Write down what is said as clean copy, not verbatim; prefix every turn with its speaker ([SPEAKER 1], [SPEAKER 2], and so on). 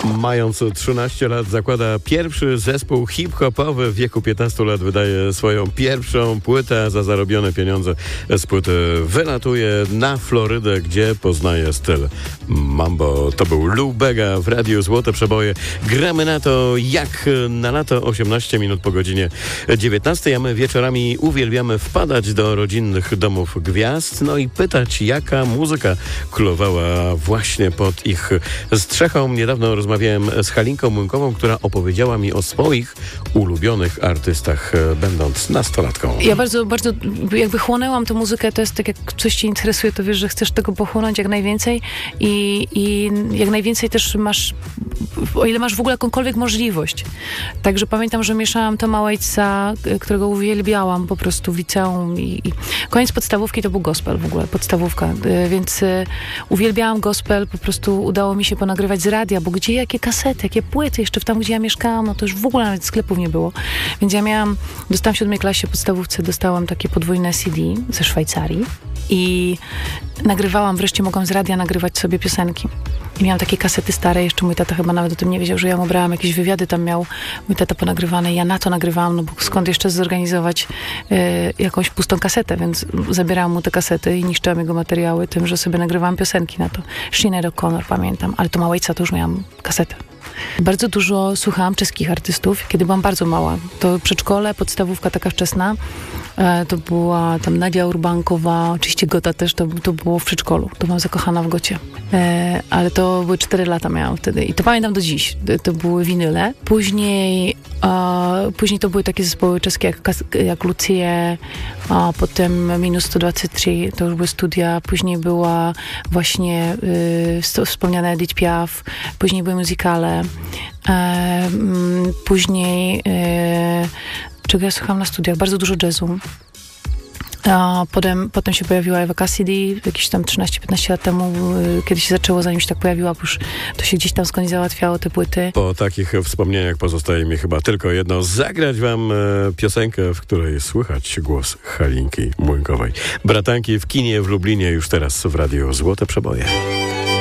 [SPEAKER 1] Mając 13 lat zakłada pierwszy zespół hip-hopowy. W wieku 15 lat wydaje swoją pierwszą płytę. Za zarobione pieniądze z płyty wylatuje na Florydę, gdzie poznaje styl mambo. To był Lou Bega w Radiu Złote Przeboje. Gramy na to jak na lato, 18 minut po godzinie 19, a my wieczorami uwielbiamy wpadać do rodzinnych domów gwiazd, no i pytać, jaka muzyka królowała właśnie pod ich strzechą. Niedawno rozmawiałem z Halinką Młynkową, która opowiedziała mi o swoich ulubionych artystach, będąc nastolatką.
[SPEAKER 2] Ja bardzo jakby chłonęłam tę muzykę. To jest tak, jak coś cię interesuje, to wiesz, że chcesz tego pochłonąć jak najwięcej i jak najwięcej też masz, o ile masz w ogóle jakąkolwiek możliwość. Także pamiętam, że mieszałam Toma Waitsa, którego uwielbiałam po prostu w liceum i koniec podstawówki to był gospel w ogóle, podstawówka, więc uwielbiałam gospel, po prostu udało mi się ponagrywać z radia, bo gdzie, jakie kasety, jakie płyty, jeszcze tam, gdzie ja mieszkałam, no to już w ogóle nawet sklepów nie było. Więc ja dostałam w 7 klasie podstawówce, dostałam takie podwójne CD ze Szwajcarii i nagrywałam, wreszcie mogłam z radia nagrywać sobie piosenki. I miałam takie kasety stare, jeszcze mój tata chyba nawet o tym nie wiedział, że ja mu brałam jakieś wywiady, tam miał mój tata ponagrywane, ja na to nagrywałam, no bo skąd jeszcze zorganizować jakąś pustą kasetę, więc zabierałam mu te kasety i niszczyłam jego materiały tym, że sobie nagrywałam piosenki na to. Sinéad O'Connor pamiętam, ale Toma Waitsa to już miałam kasetę. Bardzo dużo słuchałam czeskich artystów, kiedy byłam bardzo mała. To przedszkole, podstawówka taka wczesna, to była tam Nadia Urbankowa, oczywiście Gota też, to było w przedszkolu. To byłam zakochana w Gocie. Ale to były 4 lata miałam wtedy i to pamiętam do dziś. To były winyle. Później to były takie zespoły czeskie jak Lucie, a potem Minus 123, to już były studia. Później była właśnie wspomniana Edith Piaf, później były muzykale. Później czego ja słuchałam na studiach? Bardzo dużo jazzu. A potem się pojawiła Eva Cassidy, jakieś tam 13-15 lat temu, kiedy się zaczęło, zanim się tak pojawiła, już to się gdzieś tam skądś załatwiało te płyty.
[SPEAKER 1] Po takich wspomnieniach pozostaje mi chyba tylko jedno, zagrać wam piosenkę, w której słychać głos Halinki Młynkowej. Bratanki w kinie w Lublinie, już teraz w Radiu Złote Przeboje.